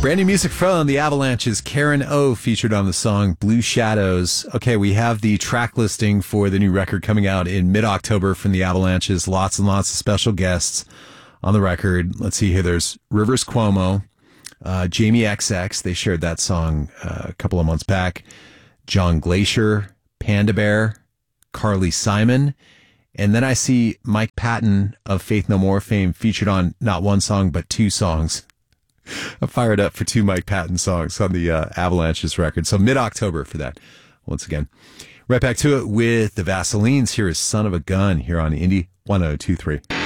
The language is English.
Brand new music from the Avalanches. Karen O featured on the song Blue Shadows. Okay, we have the track listing for the new record coming out in mid-October from the Avalanches. Lots and lots of special guests on the record. Let's see here. There's Rivers Cuomo, Jamie XX. They shared that song a couple of months back. John Glacier, Panda Bear, Carly Simon. And then I see Mike Patton of Faith No More fame featured on not one song, but two songs. I'm fired up for two Mike Patton songs on the Avalanches record. So mid-October for that, once again. Right back to it with the Vaselines. Here is Son of a Gun here on Indie 1023.